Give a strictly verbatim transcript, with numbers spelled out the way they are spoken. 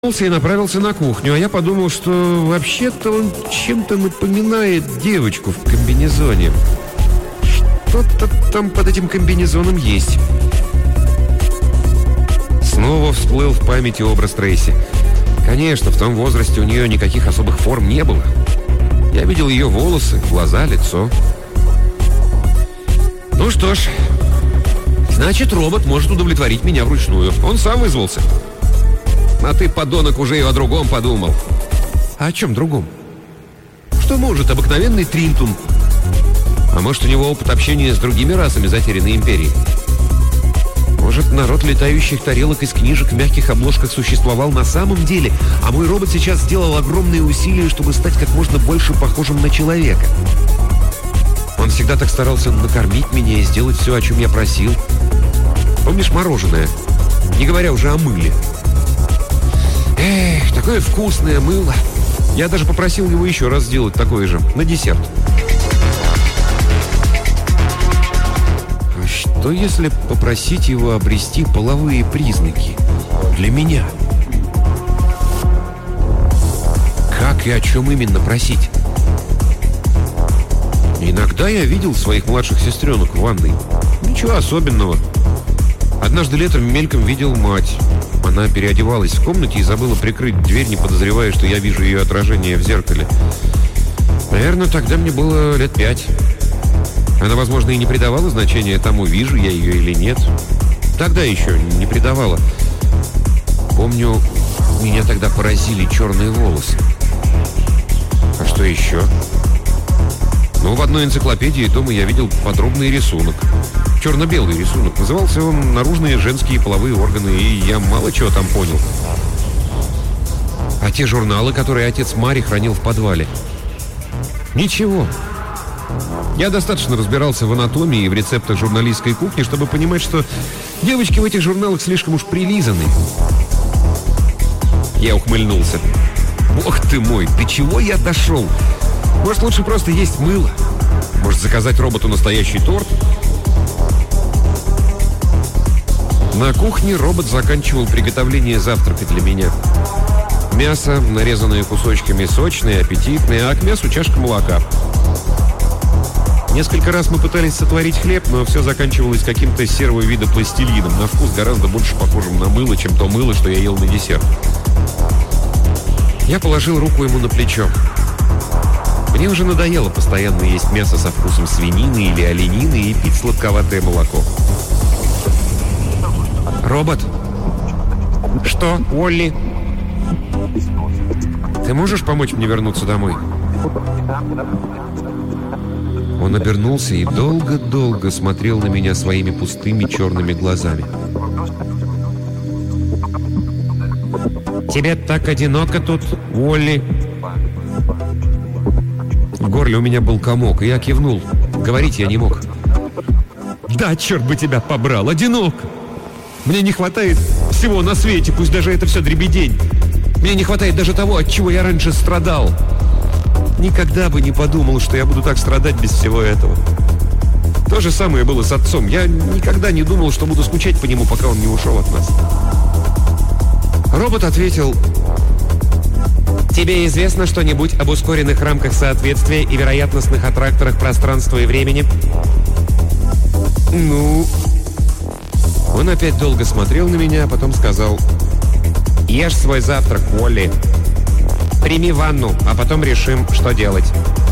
И направился на кухню, а я подумал, что вообще-то он чем-то напоминает девочку в комбинезоне. Что-то там под этим комбинезоном есть. Снова всплыл в памяти образ Трейси. Конечно, в том возрасте у нее никаких особых форм не было. Я видел ее волосы, глаза, лицо. Ну что ж, значит, робот может удовлетворить меня вручную. Он сам вызвался. А ты, подонок, уже и о другом подумал. А о чем другом? Что может обыкновенный Тринтун? А может, у него опыт общения с другими расами затерянной империи? Может, народ летающих тарелок из книжек в мягких обложках существовал на самом деле, а мой робот сейчас сделал огромные усилия, чтобы стать как можно больше похожим на человека? Он всегда так старался накормить меня и сделать все, о чем я просил. Помнишь мороженое? Не говоря уже о мыле. Эх, такое вкусное мыло. Я даже попросил его еще раз сделать такое же, на десерт. А что если попросить его обрести половые признаки для меня? Как и о чем именно просить? Иногда я видел своих младших сестренок в ванной. Ничего особенного. Однажды летом мельком видел мать. Она переодевалась в комнате и забыла прикрыть дверь, не подозревая, что я вижу ее отражение в зеркале. Наверное, тогда мне было лет пять. Она, возможно, и не придавала значения тому, вижу я ее или нет. Тогда еще не придавала. Помню, меня тогда поразили черные волосы. А что еще? Ну, в одной энциклопедии дома я видел подробный рисунок. Черно-белый рисунок. Назывался он «Наружные женские половые органы», и я мало чего там понял. А те журналы, которые отец Мари хранил в подвале? Ничего. Я достаточно разбирался в анатомии и в рецептах журналистской кухни, чтобы понимать, что девочки в этих журналах слишком уж прилизаны. Я ухмыльнулся. Бог ты мой, до чего я дошел? Может, лучше просто есть мыло? Может, заказать роботу настоящий торт? На кухне робот заканчивал приготовление завтрака для меня. Мясо, нарезанное кусочками, сочное, аппетитное, а к мясу чашка молока. Несколько раз мы пытались сотворить хлеб, но все заканчивалось каким-то серого вида пластилином, на вкус гораздо больше похожим на мыло, чем то мыло, что я ел на десерт. Я положил руку ему на плечо. Мне уже надоело постоянно есть мясо со вкусом свинины или оленины и пить сладковатое молоко. Робот? Что, Уолли? Ты можешь помочь мне вернуться домой? Он обернулся и долго-долго смотрел на меня своими пустыми черными глазами. Тебе так одиноко тут, Уолли? В горле у меня был комок, и я кивнул. Говорить я не мог. Да, черт бы тебя побрал, одинок! Мне не хватает всего на свете, пусть даже это все дребедень. Мне не хватает даже того, от чего я раньше страдал. Никогда бы не подумал, что я буду так страдать без всего этого. То же самое было с отцом. Я никогда не думал, что буду скучать по нему, пока он не ушел от нас. Робот ответил: тебе известно что-нибудь об ускоренных рамках соответствия и вероятностных аттракторах пространства и времени? Ну... Он опять долго смотрел на меня, а потом сказал: ешь свой завтрак, Уолли. Прими ванну, а потом решим, что делать.